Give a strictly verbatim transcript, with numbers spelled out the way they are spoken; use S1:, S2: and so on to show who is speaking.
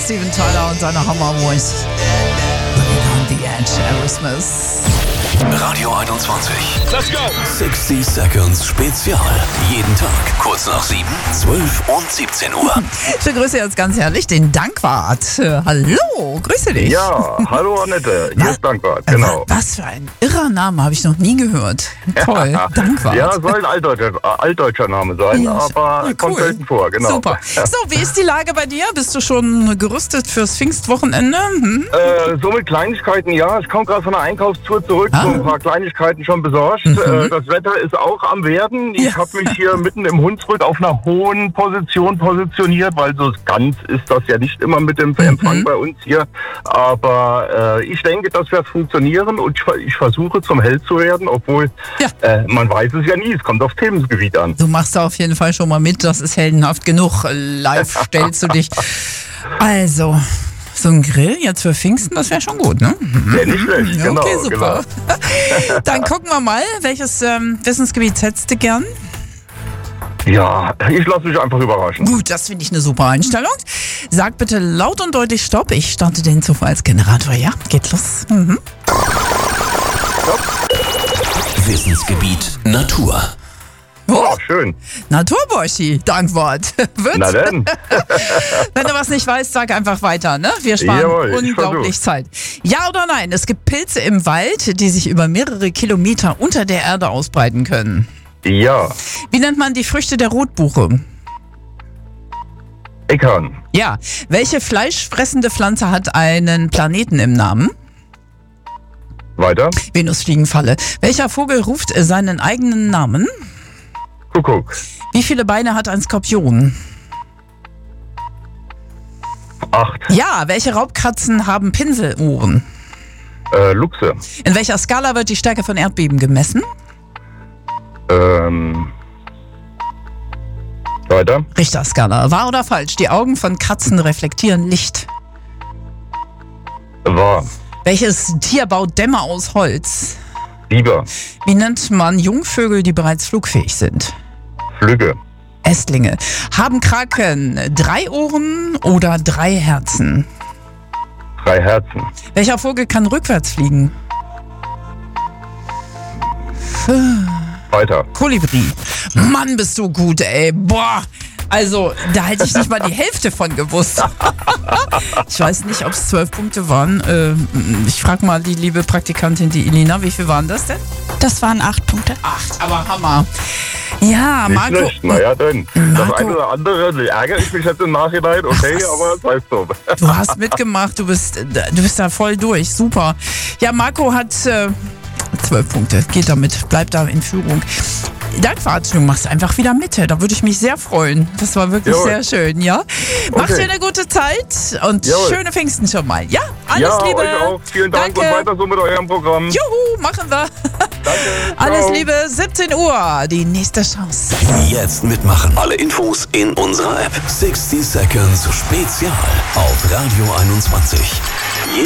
S1: Steven Tyler und seine Hammer Voice. Living on the Edge, Aerosmith.
S2: Radio einundzwanzig.
S3: Let's go!
S2: sixty Seconds Spezial. Jeden Tag kurz nach sieben, zwölf und siebzehn Uhr.
S1: Ich begrüße jetzt ganz herzlich den Dankwart. Äh, Hallo, grüße dich.
S3: Ja, hallo Annette, hier ist Dankwart, genau.
S1: Was für ein irrer Name, habe ich noch nie gehört. Toll, Dankwart.
S3: Ja, soll ein altdeutscher, altdeutscher Name sein,
S1: Ja,
S3: aber
S1: ja,
S3: kommt
S1: cool.
S3: selten vor, genau.
S1: Super. So, wie ist die Lage bei dir? Bist du schon gerüstet fürs Pfingstwochenende? Hm?
S3: Äh, so mit Kleinigkeiten, ja, ich komme gerade von einer Einkaufstour zurück,
S1: Ah.
S3: so ein paar Kleinigkeiten schon besorgt.
S1: Mhm.
S3: Äh, das Wetter ist auch am Werden. Ich
S1: Ja.
S3: habe mich hier mitten im Hunsrück auf einer hohen Position positioniert, weil so ganz ist das ja nicht immer mit dem Empfang
S1: Mhm.
S3: bei uns hier. Aber äh, ich denke, das wird funktionieren und ich, ich versuche zum Held zu werden, obwohl
S1: Ja.
S3: äh, man weiß es ja nie, es kommt auf Themengebiet an.
S1: Du machst da auf jeden Fall schon mal mit, das ist heldenhaft genug. Live stellst du dich. Also, so ein Grill jetzt für Pfingsten, das wäre schon gut, ne?
S3: Ja, nicht schlecht,
S1: Ja,
S3: genau.
S1: okay, super.
S3: Genau.
S1: Dann gucken wir mal, welches ähm, Wissensgebiet hättest du gern?
S3: Ja, ich lasse mich einfach überraschen.
S1: Gut, das finde ich eine super Einstellung. Sag bitte laut und deutlich Stopp. Ich starte den Zufallsgenerator. Ja, geht los. Mhm.
S2: Wissensgebiet Natur.
S1: Oh,
S3: Oh, schön.
S1: Naturborschi, Dankwort. Wird.
S3: Na denn.
S1: Wenn du was nicht weißt, sag einfach weiter, ne? Wir sparen
S3: Jawohl, ich
S1: unglaublich Zeit. Ja oder nein? Es gibt Pilze im Wald, die sich über mehrere Kilometer unter der Erde ausbreiten können.
S3: Ja,
S1: Wie nennt man die Früchte der Rotbuche?
S3: Eckern.
S1: Ja. Welche fleischfressende Pflanze hat einen Planeten im Namen?
S3: Weiter.
S1: Venusfliegenfalle. Welcher Vogel ruft seinen eigenen Namen?
S3: Kuckuck.
S1: Wie viele Beine hat ein Skorpion?
S3: Acht.
S1: Ja. Welche Raubkatzen haben Pinselohren?
S3: Äh, Luchse.
S1: In welcher Skala wird die Stärke von Erdbeben gemessen?
S3: Ähm. Weiter.
S1: Richterskala. Wahr oder falsch? Die Augen von Katzen reflektieren Licht.
S3: War.
S1: Welches Tier baut Dämme aus Holz?
S3: Lieber.
S1: Wie nennt man Jungvögel, die bereits flugfähig sind?
S3: Flügge.
S1: Ästlinge. Haben Kraken drei Ohren oder drei Herzen?
S3: Drei Herzen.
S1: Welcher Vogel kann rückwärts fliegen?
S3: Weiter.
S1: Kolibri. Mann, bist du gut, ey. Boah. Also, da hätte ich nicht mal die Hälfte von gewusst. Ich weiß nicht, ob es zwölf Punkte waren. Ähm, ich frage mal die liebe Praktikantin, die Elina, wie viel waren das denn?
S4: Das waren acht Punkte.
S1: Acht, aber Hammer. Ja,
S3: Nicht
S1: Marco.
S3: schlecht. Naja, denn.
S1: Marco.
S3: Das eine oder andere ärgere ich mich jetzt im Nachhinein, okay, aber das heißt so.
S1: Du hast mitgemacht, du bist, du bist da voll durch. Super. Ja, Marco hat äh, zwölf Punkte. Geht damit, bleibt da in Führung. Dankwart, du machst einfach wieder mit. Da würde ich mich sehr freuen. Das war wirklich
S3: Jawohl.
S1: sehr schön, ja? Mach
S3: Okay.
S1: dir eine gute Zeit und
S3: Jawohl.
S1: schöne Pfingsten schon mal. Ja, alles
S3: Ja,
S1: Liebe.
S3: euch auch. Vielen Dank
S1: Danke.
S3: und weiter so mit eurem Programm.
S1: Juhu, machen wir.
S3: Danke.
S1: Alles
S3: Ciao.
S1: Liebe, siebzehn Uhr, die nächste Chance.
S2: Jetzt mitmachen. Alle Infos in unserer App. sixty Seconds Spezial auf Radio einundzwanzig. Jeden